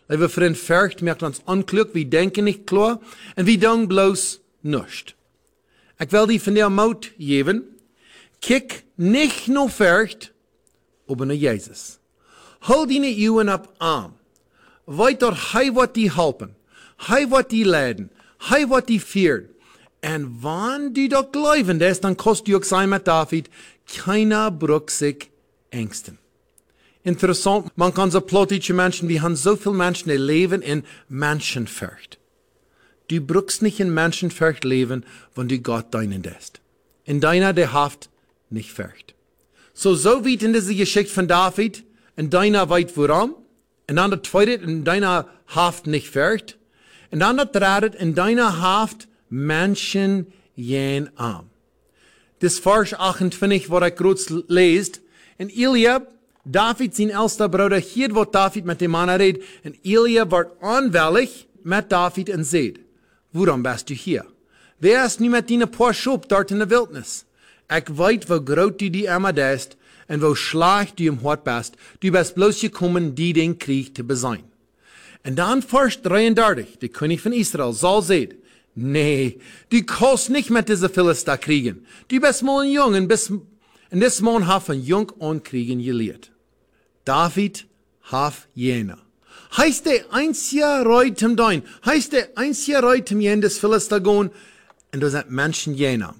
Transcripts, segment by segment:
Lieve vriend, Furcht maakt ons onklug, we denken niet klar, en we doen bloos nichts. Ik wil die van der moed geven. Kijk niet naar Furcht, aber naar Jezus. Hou die Uwen op aan. Weet dat hij wat die helpen. Hij wat die leiden. Hij wat die viert. En wanneer die dat geloven is, dan kost je ook zijn met David, keiner braucht sich ängsten. Interessant, man kann so plötzlich Menschen, wir haben so viele Menschen, die leben in Menschenfurcht. Du brauchst nicht in Menschenfurcht leben, wenn du Gott deinen lässt. In deiner, der Haft, nicht Furcht. So weit in dieser Geschichte von David, in deiner weit woran, und dann der zweite, in deiner Haft nicht Furcht, und dann der dritte, in deiner Haft Menschen jen arm. Das Vers 28, was ich gerade lese, in Eliab, David, sein älster Bruder, hier wird David mit dem Mann redet, und Eliab wird anwällig mit David und sagt, warum bist du hier? Wer ist nu mit deinen paar Schub dort in der Wildnis? Ich weiß, wo groß du die immer bist, und wo schlecht du im Hort bist. Du bist bloß gekommen, die den Krieg zu besein. Und dann Vers 33, der König von Israel, soll sagen, nee, du kannst nicht mit dieser Philister kriegen. Du bist mal ein Jung, und das Mann hat von Jung an kriegen gelehrt. David hat jener. Heißt der einzige Reutem dein, heißt der einzige Reutem jen des Philister gehen, und da sind Menschen jener.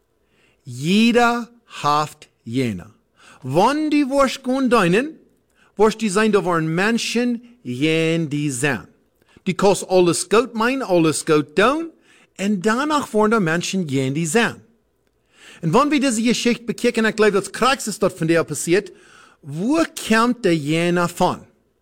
Jeder hat jener. Wann die wirst gehen deinen, wirst die sein, da waren Menschen jen die sind. Die kost alles gut meinen, alles gut tun, und danach waren da Menschen jen die sind. Und wenn wir diese Geschichte bekicken, ich glaube, das Krax ist dort von der passiert, wo kommt der jener von?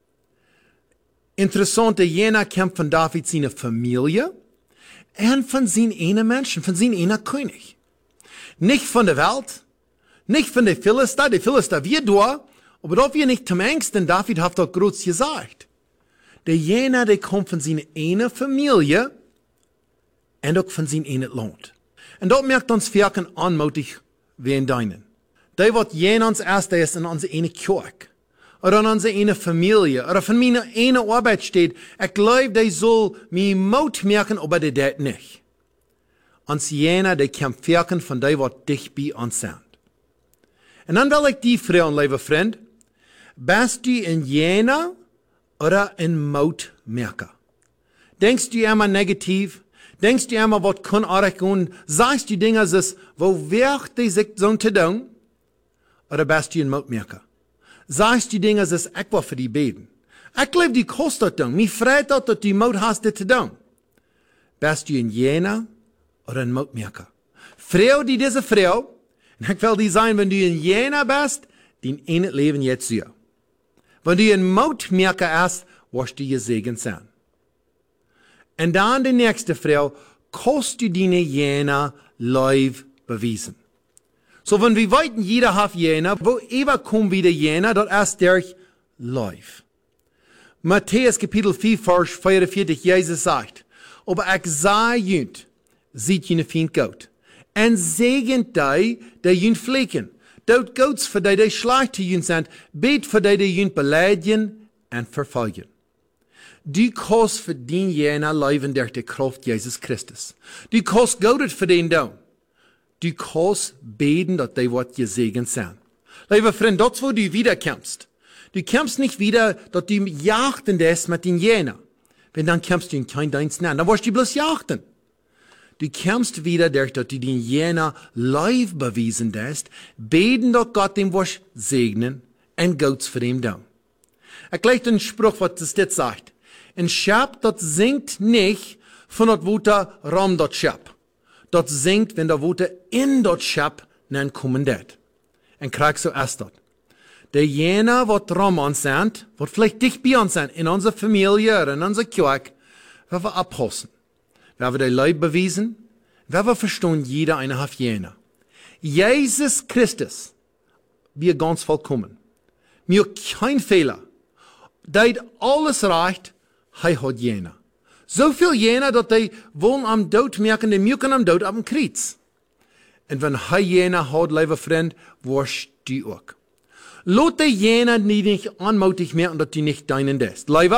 Interessant, der jener kommt von David seiner Familie und von seinen einen Menschen, von seinem einen König. Nicht von der Welt, nicht von der Philister wir da, aber doch wir nicht zum Angst, denn David hat doch groß gesagt. Der jener, der kommt von seiner einen Familie und auch von seinem einen Land. Und dort merkt uns Vierken anmutig wie in deinen. Der wird jener uns erst ist in unserer eine Kirche. Oder in unserer eine Familie. Oder von meiner eine Arbeit steht. Ich glaube, der soll mir Mut merken, aber der das nicht. Uns jener, der kommt Vierken von der, was dich bei uns sind. Und dann will ich die fragen, lieber Freund, bist du in jener oder in Mut merken? Denkst du immer negativ? Denkst du immer, was kann ich tun? Sagst du Dinge, wo wird die sich so zu tun? Oder bist du in Mutmerker? Sagst du Dinge, ich will für die beten. Ich glaube, die kostet das. Mir freut das, dass du Mut hast, das zu tun. Bist du in jener oder in Mutmerker? Frau, die diese Frau, und ich will die sein, wenn du in jener bist, dein eines Leben jetzt hier. Wenn du in Mutmerker bist, wirst du gesegnet sein. Und dann die nächste Frau, kannst du deine jener live beweisen. So, wenn wir weiten, jeder hat jener, wo immer kommt wieder jener, dort erst durch live. Matthäus Kapitel 4, Vers 44, Jesus sagt, aber ich sah jünt, sieht jene Feind gut. Und segent die jünt flicken. Dort Gottes für die schlecht zu jünt sind, bet für die jünt beleidigen und verfolgen. Du kannst für den jener leben durch die Kraft Jesus Christus. Du kannst Gott für den tun. Du kannst beten, dass die Wort gesegnet sind. Lieber Freund, dort wo du wiederkommst. Du kommst nicht wieder, dass du jachten das mit den jener. Wenn dann kommst du in kein Dienst nennen, dann wirst du bloß jachten. Du kommst wieder, dass du den jener live bewiesen hast, beten, dass Gott dem wirst segnen und Gott für den tun. Ich gleich den Spruch, was das jetzt sagt. Ein Schab, das singt nicht von dort Wuter rum dort Schab. Das singt, wenn der Wuter in dort Schab nen kommen det. Und krieg so erst dort. Der jener, wat rum uns sind, wat vielleicht dich bei uns sind, in unserer Familie oder in unserer Kirche, werden wir abhossen. Werden wir die Leib bewiesen, werden wir verstehen, jeder eine hat jener. Jesus Christus, wir ganz vollkommen. Mir kein Fehler. Der alles reicht, er hat jener. So viel jener, dass die wollen am Tod merken, die merken am Tod am Kreuz. Und wenn er jener hat, lieber Freund, wirst du auch. Lass die jener nicht anmutig merken, dass du nicht deinen lässt.